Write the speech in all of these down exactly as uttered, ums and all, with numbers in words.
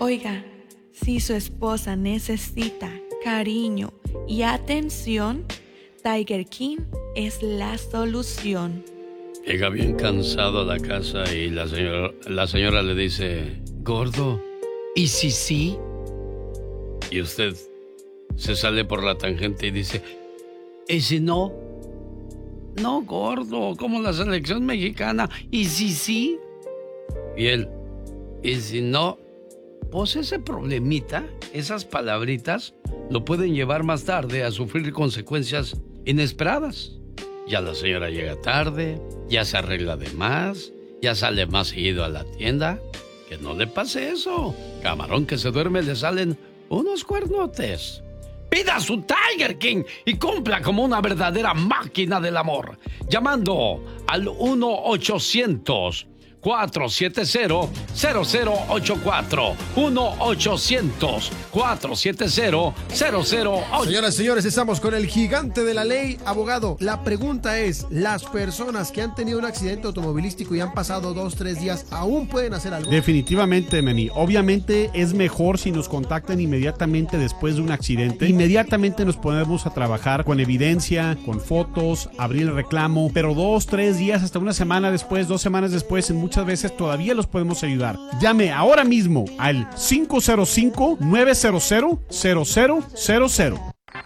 Oiga, si su esposa necesita cariño y atención, Tiger King es la solución. Llega bien cansado a la casa y la señora, la señora le dice, gordo, ¿y si sí? Y usted se sale por la tangente y dice, ¿y si no? No, gordo, como la selección mexicana. ¿Y si sí? Y él, ¿y si no? Pues ese problemita, esas palabritas, lo pueden llevar más tarde a sufrir consecuencias inesperadas. Ya la señora llega tarde, ya se arregla de más, ya sale más seguido a la tienda. Que no le pase eso. Camarón que se duerme le salen unos cuernotes. Pida su Tiger King y cumpla como una verdadera máquina del amor. Llamando al uno ochocientos, cuatro siete cero, cero cero ocho cuatro. uno ochocientos, cuatro siete cero, cero cero ocho cuatro. Señoras y señores, estamos con el gigante de la ley, abogado. La pregunta es, ¿las personas que han tenido un accidente automovilístico y han pasado dos, tres días, aún pueden hacer algo? Definitivamente, Meni. Obviamente es mejor si nos contactan inmediatamente después de un accidente. Inmediatamente nos ponemos a trabajar con evidencia, con fotos, abrir el reclamo, pero dos, tres días, hasta una semana después, dos semanas después, en muchas veces todavía los podemos ayudar. Llame ahora mismo al cinco cero cinco, nueve cero cero, cero cero cero cero.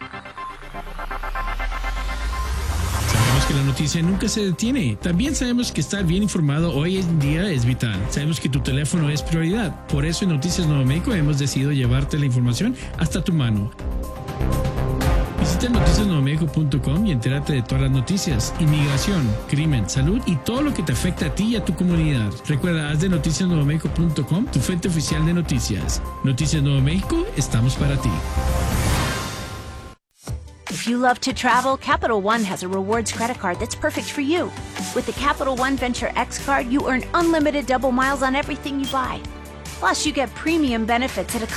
Sabemos que la noticia nunca se detiene. También sabemos que estar bien informado hoy en día es vital. Sabemos que tu teléfono es prioridad. Por eso en Noticias Nuevo México hemos decidido llevarte la información hasta tu mano. Visita noticias nuevo méxico punto com y entérate de todas las noticias, inmigración, crimen, salud y todo lo que te afecta a ti y a tu comunidad. Recuerda, haz de noticias nuevo méxico punto com tu fuente oficial de noticias. Noticias Nuevo México, estamos para ti. If you love to travel, Capital One has a rewards credit card that's perfect for you. With the Capital One Venture X card, you earn unlimited double miles on everything you buy. Plus, you get premium benefits at a